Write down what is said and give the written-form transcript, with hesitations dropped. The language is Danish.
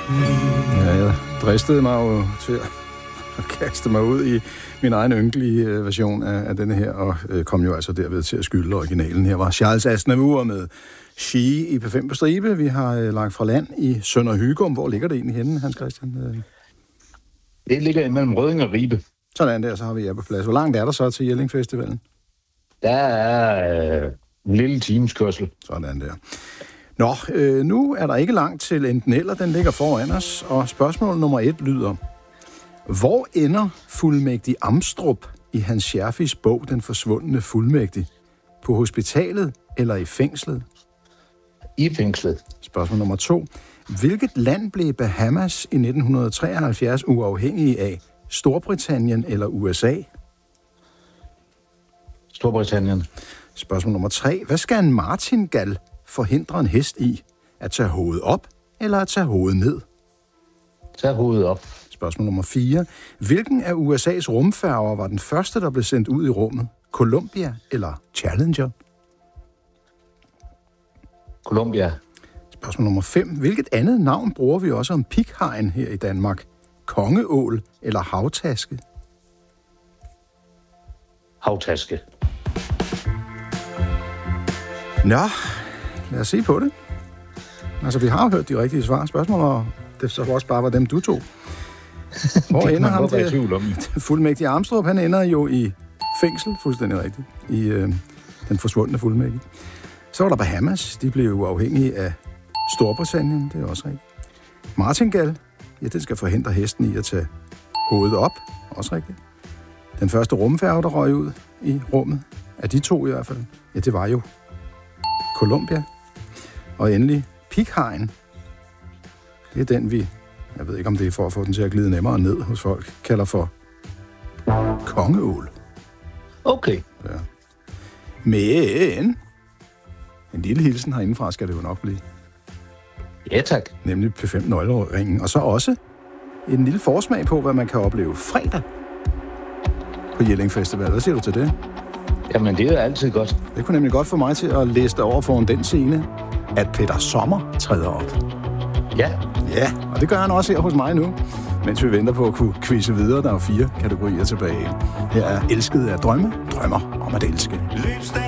Ja, jeg dristede mig jo til at kaste mig ud i min egen ynkelige version af denne her, og kom jo altså derved til at skylde originalen. Her var Charles Aznavour med She i P5 på stribe. Vi har lagt fra land i Sønder Hygum. Hvor ligger det egentlig henne, Hans Christian? Det ligger imellem Rødding og Ribe. Sådan der, så har vi jer på plads. Hvor langt er der så til Jelling Festivalen? Der er en lille timeskørsel. Sådan der. Nå, nu er der ikke langt til enten eller, den ligger foran os, og spørgsmål nummer 1 lyder: hvor ender fuldmægtig Amstrup i Hans Scherfis bog Den forsvundne fuldmægtig? På hospitalet eller i fængslet? I fængslet. Spørgsmål nummer 2. Hvilket land blev Bahamas i 1973 uafhængige af? Storbritannien eller USA? Storbritannien. Spørgsmål nummer 3. Hvad skal en martingal forhindre en hest i? At tage hovedet op eller at tage hovedet ned? Tag hovedet op. Spørgsmål nummer 4. Hvilken af USA's rumfærger var den første, der blev sendt ud i rummet? Columbia eller Challenger? Columbia. Spørgsmål nummer 5. Hvilket andet navn bruger vi også om pighegn her i Danmark? Kongeål eller havtaske? Havtaske. Nå, lad os se på det. Altså, vi har jo hørt de rigtige svar. Spørgsmål, og det så også bare var dem, du tog. Hvor ender ham det fuldmægtige Amstrup? Han ender jo i fængsel, fuldstændig rigtigt, i den forsvundne fuldmægtige. Så var der Bahamas. De blev jo afhængige af Storbritannien, det er også rigtigt. Martingale, ja, den skal forhindre hesten i at tage hovedet op, også rigtigt. Den første rumfærge, der røg ud i rummet, af de to i hvert fald, ja, det var jo Columbia. Og endelig pighegn. Det er den, vi, jeg ved ikke om det er for at få den til at glide nemmere ned hos folk, kalder for kongeål. Okay. Ja. Men en lille hilsen herindefra skal det jo nok blive. Ja, tak. Nemlig P5 Nøgleringen. Og så også en lille forsmag på, hvad man kan opleve fredag på Jelling Festival. Hvad siger du til det? Jamen, det er altid godt. Det kunne nemlig godt få mig til at læse dig over foran den scene, at Peter Sommer træder op. Ja. Ja, og det gør han også her hos mig nu, mens vi venter på at kunne quizze videre. Der er 4 kategorier tilbage. Her er Elsket af drømme, drømmer om at elske.